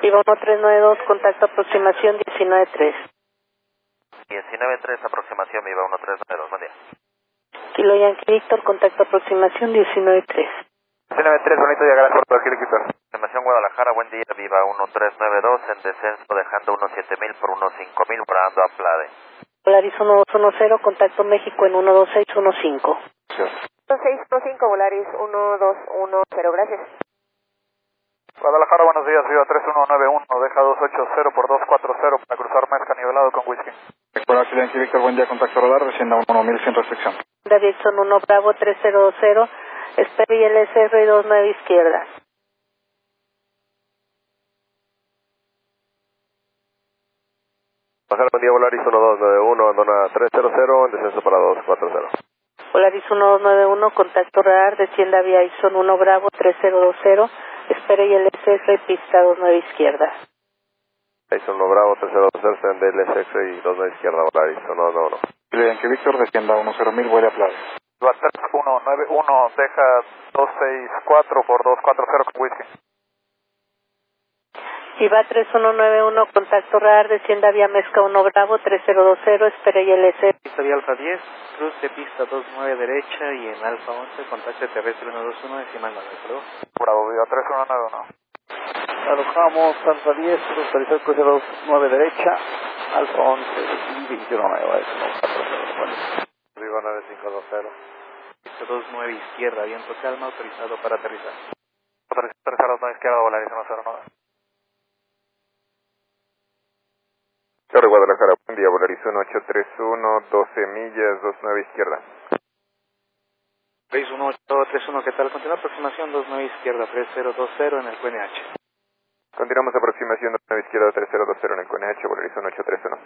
Viva 1392, contacto aproximación 193. 193, aproximación Viva 1392, buen día. Kilo Yankee Víctor, contacto aproximación 193. 193, bonito día, gracias por Kilo Víctor. Aproximación Guadalajara, buen día, Viva 1392, en descenso dejando 17000 por 15000, parando a Plade. Volaris 1210, contacto México en 12615. 1615, Volaris 1210, gracias. Guadalajara, buenos días, Viva 3191, deja 280 por 240 para cruzar Mezca nivelado con whisky. Hola, Yankee Víctor, buen día, contacto radar, descienda 1100 sin restricción. Davidson 1 Bravo 3020, espera y LSR y 29 izquierda. Pasar, buen día, Volaris 1291, abandona 300, en descenso para 240. Volaris 1291, contacto radar, descienda vía Ison 1 Bravo 3020, espera y LSR y pista 29 izquierda. Ison 1 Bravo 300, en DLSX y 29 izquierda, Volaris 1291. Kilo Yankee Víctor, descienda 10000, vuele a Playa. Viva 3191, deja 264 por 240 con whisky. Viva 3191, contacto radar, descienda vía Mezca 1 Bravo 3020, espera y LSR. Pista vía Alfa 10, cruz de pista 29 derecha y en Alfa 11, contacto terrestre 121, decimal 9, perdón. Bravo, Viva 3191. Alojamos Alfa 10, autorizar cruce 29 derecha, Alfa 11 y 21 nueva, es 440. Viva 9520. Pista 29 izquierda, viento calma, autorizado para aterrizar. Autorizar a 29 izquierda, Volaris 109. Torre Guadalajara, buen día, Volaris 1831, 12 millas, 29 izquierda. 61831, ¿qué tal? Continúa aproximación 29 izquierda, 3020 en el QNH. Continuamos aproximación 29 izquierda, 3020 en el QNH, Volaris 1831.